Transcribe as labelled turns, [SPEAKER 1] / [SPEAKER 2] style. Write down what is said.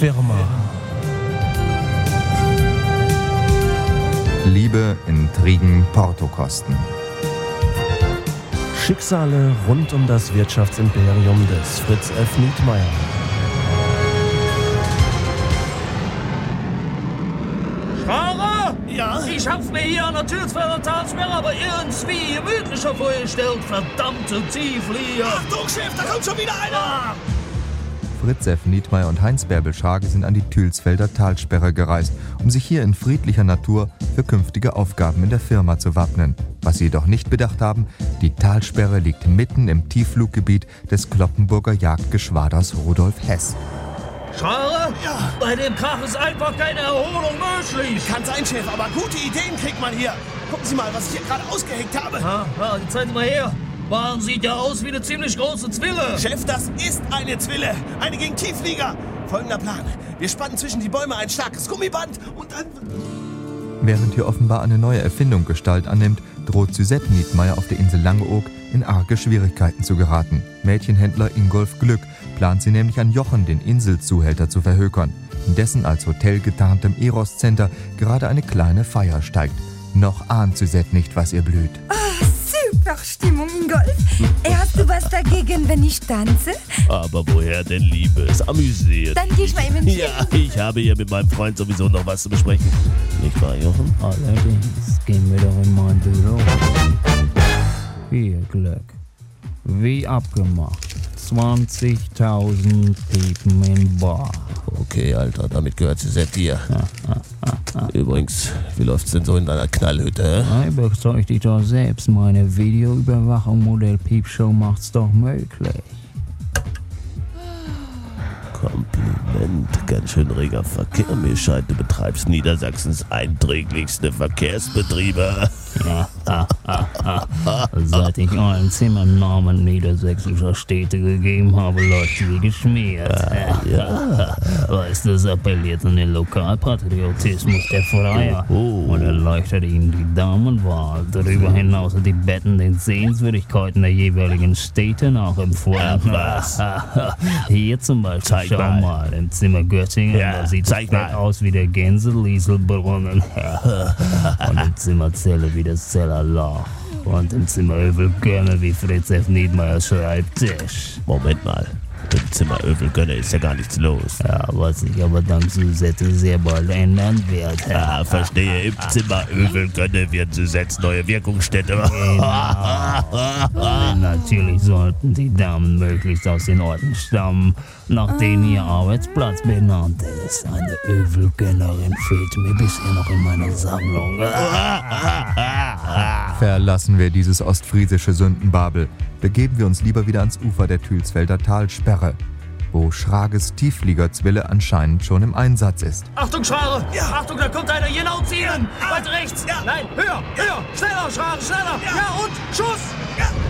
[SPEAKER 1] Firma.
[SPEAKER 2] Liebe, Intrigen, Portokosten.
[SPEAKER 1] Schicksale rund um das Wirtschaftsimperium des Fritz F. Nietmeyer.
[SPEAKER 3] Fahrer?
[SPEAKER 4] Ja?
[SPEAKER 3] Ich hab's mir hier an der Türsfelder Talsperre aber irgendwie gemütlicher vorgestellt. Verdammte Tieflieger.
[SPEAKER 4] Achtung, Chef, da kommt schon wieder einer!
[SPEAKER 2] Fritz F. Nietmeyer und Heinz Bärbel-Scharge sind an die Thülsfelder Talsperre gereist, um sich hier in friedlicher Natur für künftige Aufgaben in der Firma zu wappnen. Was sie jedoch nicht bedacht haben, die Talsperre liegt mitten im Tieffluggebiet des Cloppenburger Jagdgeschwaders Rudolf Hess.
[SPEAKER 3] Schare?
[SPEAKER 4] Ja.
[SPEAKER 3] Bei dem Krach ist einfach keine Erholung möglich.
[SPEAKER 4] Kann sein, Chef, aber gute Ideen kriegt man hier. Gucken Sie mal, was ich hier gerade ausgeheckt habe.
[SPEAKER 3] Ja, die zeigen Sie mal her. Man sieht ja aus wie eine ziemlich große Zwille.
[SPEAKER 4] Chef, das ist eine Zwille. Eine gegen Tiefflieger. Folgender Plan. Wir spannen zwischen die Bäume ein starkes Gummiband und dann...
[SPEAKER 2] Während hier offenbar eine neue Erfindung Gestalt annimmt, droht Suzette Nietmeyer auf der Insel Langeoog in arge Schwierigkeiten zu geraten. Mädchenhändler Ingolf Glück plant sie nämlich an Jochen, den Inselzuhälter, zu verhökern, in dessen als Hotel getarntem Eros Center gerade eine kleine Feier steigt. Noch ahnt Suzette nicht, was ihr blüht.
[SPEAKER 5] Super Stimmung, Ingolf. Hast du was dagegen, wenn ich tanze?
[SPEAKER 6] Aber woher denn, Liebes? Amüsiert.
[SPEAKER 5] Dann geh ich mal eben
[SPEAKER 6] Ja, ich habe hier mit meinem Freund sowieso noch was zu besprechen. Nicht wahr, Jochen?
[SPEAKER 7] Allerdings gehen wir doch in mein Büro. Hier, Glück. Wie abgemacht. 20.000 Piepen in Bar.
[SPEAKER 6] Okay, Alter, damit gehört Suzette dir. Übrigens, wie läuft's denn so in deiner Knallhütte?
[SPEAKER 7] Überzeug dich doch selbst, meine Videoüberwachung Modell Piepshow macht's doch möglich.
[SPEAKER 6] Kompliment, ganz schön reger Verkehr. Mir scheint, du betreibst Niedersachsens einträglichste Verkehrsbetriebe.
[SPEAKER 7] Seit ich allen Zimmern Namen niedersächsischer Städte gegeben habe, läuft wie geschmiert. Weißt du, das appelliert an den Lokalpatriotismus der Freier und erleichtert ihnen die Damenwahl. Darüber hinaus sind die Betten den Sehenswürdigkeiten der jeweiligen Städte nachempfohlen. Hier zum Beispiel, schau mal, im Zimmer Göttingen, da sieht das Bett aus wie der Gänselieselbrunnen. Und im Zimmer Celle wie das Zellerloch. Und im Zimmer Övelgönne wie Fritz F. Nietmeyers Schreibtisch.
[SPEAKER 6] Moment mal, im Zimmer Övelgönne ist ja gar nichts los.
[SPEAKER 7] Ja, was sich aber dank Suzette sehr bald ändern wird.
[SPEAKER 6] Verstehe, im Zimmer Övelgönne wird Suzettes neue Wirkungsstätte.
[SPEAKER 7] Natürlich sollten die Damen möglichst aus den Orten stammen, nach denen ihr Arbeitsplatz benannt ist. Eine Övelgönnerin fehlt mir bisher noch in meiner Sammlung.
[SPEAKER 2] Verlassen wir dieses ostfriesische Sündenbabel, begeben wir uns lieber wieder ans Ufer der Thülsfelder Talsperre, wo Schrages Tieffliegerzwille anscheinend schon im Einsatz ist.
[SPEAKER 3] Achtung, Schare! Ja. Achtung, da kommt einer! Genau zielen! Weiter rechts!
[SPEAKER 4] Ja.
[SPEAKER 3] Nein, höher! Schneller, Schare, schneller! Ja, und Schuss!
[SPEAKER 4] Ja.